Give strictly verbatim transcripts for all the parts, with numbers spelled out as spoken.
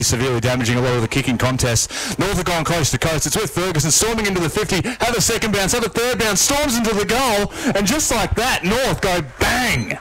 severely damaging a lot of the kicking contests. North have gone coast to coast. It's with Ferguson storming into the fifty, have a second bounce, have a third bounce, storms into the goal, and just like that, North go bang!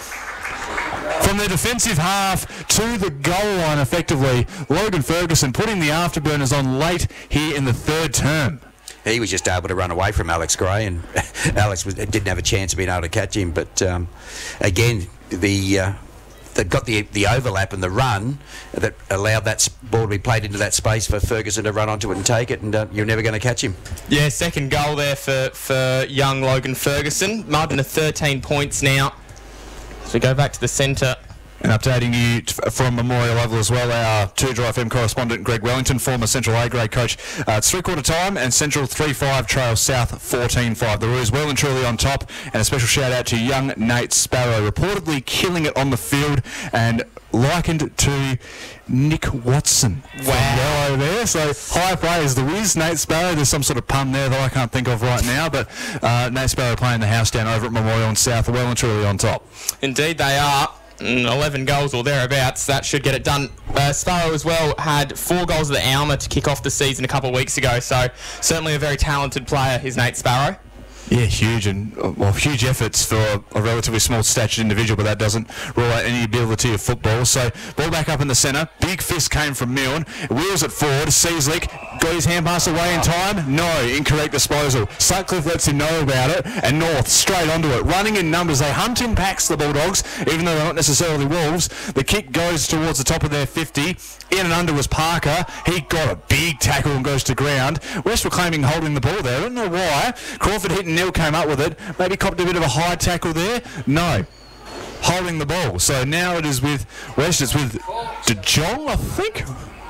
From their defensive half to the goal line, effectively. Logan Ferguson putting the afterburners on late here in the third term. He was just able to run away from Alex Gray, and Alex was, didn't have a chance of being able to catch him. But um, again, the uh, they've got the the overlap and the run that allowed that ball to be played into that space for Ferguson to run onto it and take it, and uh, you're never going to catch him. Yeah, second goal there for, for young Logan Ferguson. Martin to thirteen points now. So we go back to the centre. And updating you t- from Memorial Oval as well, our two Dry F M correspondent Greg Wellington, former Central A-grade coach. Uh, it's three-quarter time, and Central three five trails South fourteen five. The Roos well and truly on top, and a special shout-out to young Nate Sparrow, reportedly killing it on the field, and likened to Nick Watson. Wow. Over there. So high praise. The Wiz, Nate Sparrow. There's some sort of pun there that I can't think of right now, but uh, Nate Sparrow playing the house down over at Memorial and South, well and truly on top. Indeed they are. eleven goals or thereabouts. That should get it done. Uh, Sparrow as well had four goals of the Alma to kick off the season a couple of weeks ago, so certainly a very talented player is Nate Sparrow. Yeah, huge and well, huge efforts for a relatively small statured individual, but that doesn't rule out any ability of football. So ball back up in the centre. Big fist came from Milne. Wheels it forward. Seaslick got his hand pass away in time. No, incorrect disposal. Sutcliffe lets him know about it, and North straight onto it. Running in numbers. They hunt in packs, the Bulldogs, even though they're not necessarily Wolves. The kick goes towards the top of their fifty. In and under was Parker. He got a big tackle and goes to ground. West were claiming holding the ball there. I don't know why. Crawford hit and Neil came up with it. Maybe copped a bit of a high tackle there. No. Holding the ball. So now it is with West. It's with De Jong, I think.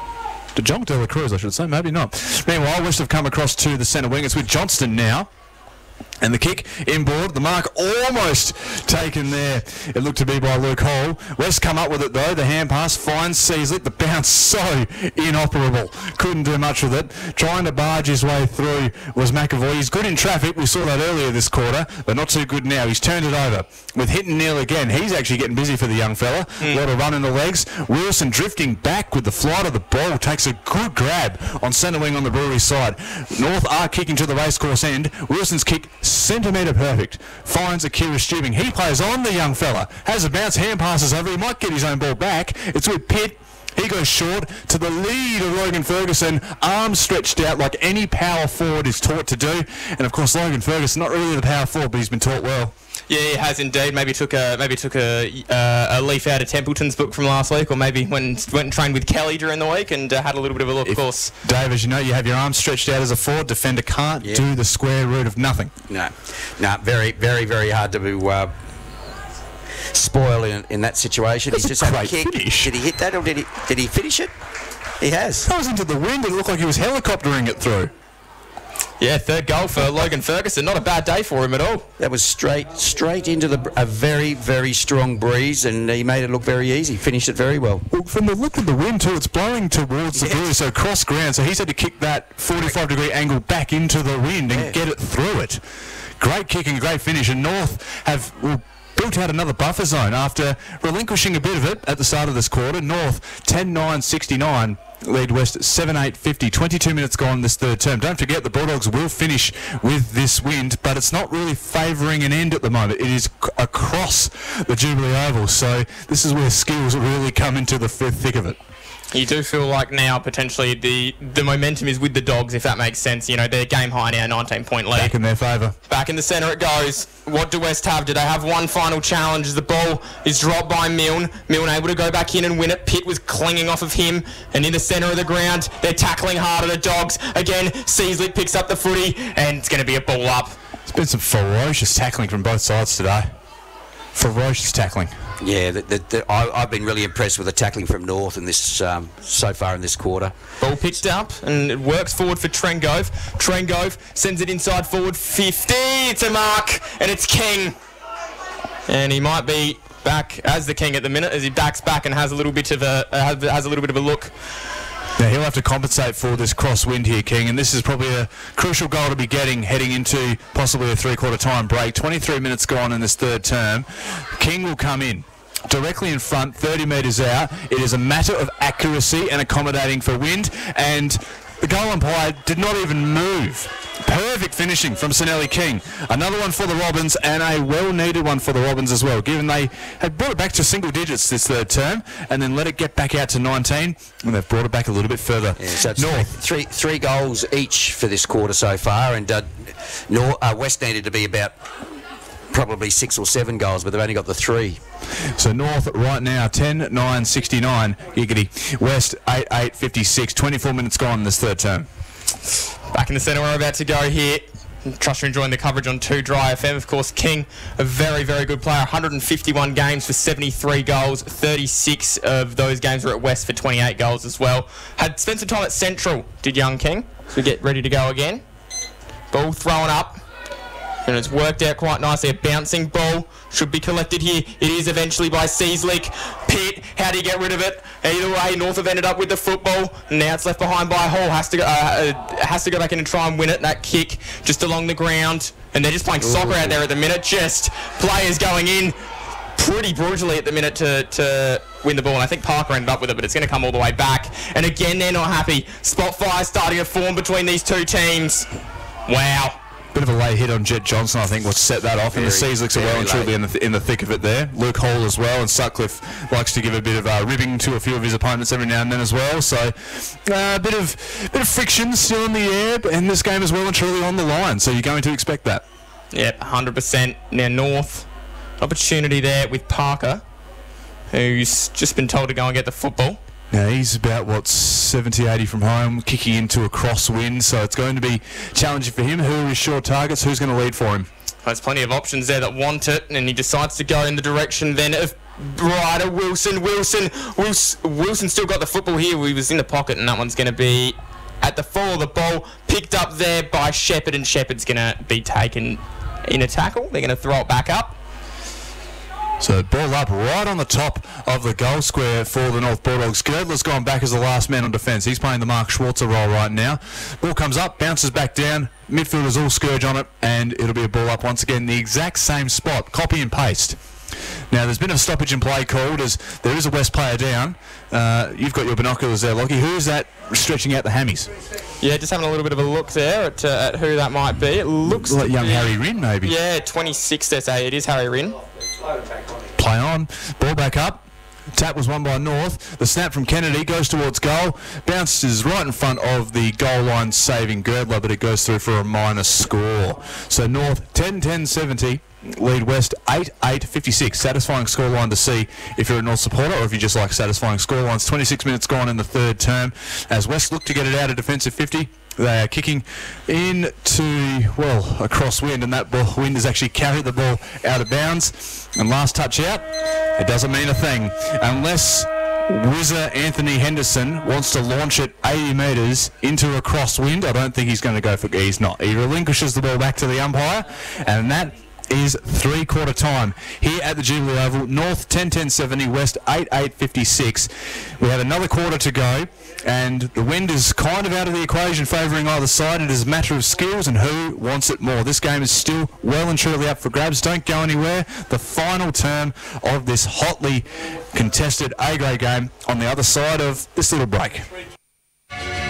De Jong De La Cruz, I should say. Maybe not. Meanwhile, West have come across to the centre wing. It's with Johnston now. And the kick inboard, the mark almost taken there. It looked to be by Luke Hall. West come up with it though. The hand pass finds Seaslick. The bounce so inoperable. Couldn't do much with it. Trying to barge his way through was McAvoy. He's good in traffic. We saw that earlier this quarter, but not too good now. He's turned it over with Hit and Neil again. He's actually getting busy for the young fella. Mm. A lot of run in the legs. Wilson drifting back with the flight of the ball. Takes a good grab on centre wing on the Brewery side. North are kicking to the racecourse end. Wilson's kick centimetre perfect. Finds Akira Stubing. He plays on the young fella. Has a bounce, hand passes over. He might get his own ball back. It's with Pitt. He goes short to the lead of Logan Ferguson. Arms stretched out like any power forward is taught to do. And of course, Logan Ferguson, not really the power forward, but he's been taught well. Yeah, he has indeed. Maybe took a maybe took a uh, a leaf out of Templeton's book from last week, or maybe went went and trained with Kelly during the week and uh, had a little bit of a look. Of course, Dave, as you know, you have your arms stretched out as a forward. Defender can't yeah. do the square root of nothing. No, no, very, very, very hard to uh, spoil in, in that situation. That's He's just a had a kick. Finish. Did he hit that, or did he did he finish it? He has. That was into the wind. It looked like he was helicoptering it through. Yeah, third goal for Logan Ferguson. Not a bad day for him at all. That was straight straight into the a very, very strong breeze, and he made it look very easy. Finished it very well. Well, from the look of the wind too, it's blowing towards the brewery, so cross ground. So he's had to kick that forty-five degree angle back into the wind and yeah. get it through it. Great kick and great finish. And North have well, built out another buffer zone after relinquishing a bit of it at the start of this quarter. North ten nine sixty-nine. Lead West seven eight fifty. twenty-two minutes gone this third term. Don't forget the Bulldogs will finish with this wind, but it's not really favouring an end at the moment. It is c- across the Jubilee Oval, so this is where skills really come into the f- thick of it. You do feel like now potentially the the momentum is with the Dogs, if that makes sense. You know, they're game high now, nineteen point lead. Back in their favour. Back in the centre it goes. What do West have? Do they have one final challenge? As the ball is dropped by Milne. Milne able to go back in and win it. Pitt was clinging off of him. And in the centre of the ground, they're tackling hard at the Dogs. Again, Seaslick picks up the footy, and it's going to be a ball up. There's been some ferocious tackling from both sides today. Ferocious tackling. Yeah, the, the, the, I, I've been really impressed with the tackling from North in this um, so far in this quarter. Ball pitched up and it works forward for Trengove. Trengove sends it inside forward fifty. It's a mark and it's King. And he might be back as the King at the minute as he backs back and has a little bit of a uh, has a little bit of a look. Now he'll have to compensate for this crosswind here, King, and this is probably a crucial goal to be getting heading into possibly a three-quarter time break. twenty-three minutes gone in this third term. King will come in. directly in front, thirty metres out. It is a matter of accuracy and accommodating for wind, and the goal umpire did not even move. Perfect finishing from Sinelli King. Another one for the Robins, and a well-needed one for the Robins as well, given they had brought it back to single digits this third term and then let it get back out to nineteen, and they've brought it back a little bit further. Yeah, so it's North. Three, three goals each for this quarter so far, and uh, North, uh, West needed to be about probably six or seven goals, but they've only got the three. So North right now ten nine sixty-nine, giggity. West eight eight fifty-six, twenty-four minutes gone in this third term. Back in the centre, we're about to go here. Trust you're enjoying the coverage on two Dry F M. Of course, King, a very, very good player. one hundred fifty-one games for seventy-three goals. thirty-six of those games were at West for twenty-eight goals as well. Had spent some time at Central, did young King. So we get ready to go again. Ball thrown up. And it's worked out quite nicely. A bouncing ball should be collected here. It is eventually by Seaslick. Pitt, how do you get rid of it? Either way, North have ended up with the football. Now it's left behind by Hall. Has to go, uh, has to go back in and try and win it. That kick just along the ground. And they're just playing soccer out there at the minute. Just players going in pretty brutally at the minute to, to win the ball. And I think Parker ended up with it, but it's going to come all the way back. And again, they're not happy. Spot fire starting to form between these two teams. Wow. Bit of a late hit on Jet Johnson, I think, will set that off. Very, and the Seaslicks are well and truly in the, th- in the thick of it there. Luke Hall as well, and Sutcliffe likes to give a bit of uh, ribbing to a few of his opponents every now and then as well. So a uh, bit of bit of friction still in the air, and this game is well and truly on the line. So you're going to expect that. Yep, one hundred percent. Now North, opportunity there with Parker, who's just been told to go and get the football. Now he's about, what, seventy, eighty from home, kicking into a crosswind, so it's going to be challenging for him. Who are his short targets? Who's going to lead for him? There's plenty of options there that want it, and he decides to go in the direction then of Ryder Wilson. Wilson, Wilson, Wilson still got the football here. He was in the pocket, and that one's going to be at the fall of the ball, picked up there by Shepherd, and Shepherd's going to be taken in a tackle. They're going to throw it back up. So ball up right on the top of the goal square for the North Bulldogs. Girdler's gone back as the last man on defence. He's playing the Mark Schwarzer role right now. Ball comes up, bounces back down. Midfielders all scourge on it, and it'll be a ball up once again. The exact same spot. Copy and paste. Now, there's been a stoppage in play called as there is a West player down. Uh, you've got your binoculars there, Lockie. Who is that stretching out the hammies? Yeah, just having a little bit of a look there at, uh, at who that might be. It looks like young be, Harry Rinn, maybe. Yeah, twenty-six, they say. It is Harry Rinn. Play on. Ball back up. Tap was won by North. The snap from Kennedy goes towards goal. Bounces right in front of the goal line, saving Girdler, but it goes through for a minus score. So North ten ten seventy. Lead West eight eight fifty-six. Satisfying scoreline to see if you're a North supporter or if you just like satisfying scorelines. twenty-six minutes gone in the third term as West look to get it out of defensive fifty. They are kicking into, well, a crosswind, and that ball, wind has actually carried the ball out of bounds. And last touch out, it doesn't mean a thing. Unless Whizzer Anthony Henderson wants to launch it eighty metres into a crosswind, I don't think he's going to go for it. He's not. He relinquishes the ball back to the umpire, and that is three-quarter time here at the Jubilee Oval. North ten ten seventy, West eight eight fifty-six. We have another quarter to go, and the wind is kind of out of the equation, favouring either side. It is a matter of skills and who wants it more. This game is still well and truly up for grabs. Don't go anywhere. The final term of this hotly contested A-grade game on the other side of this little break.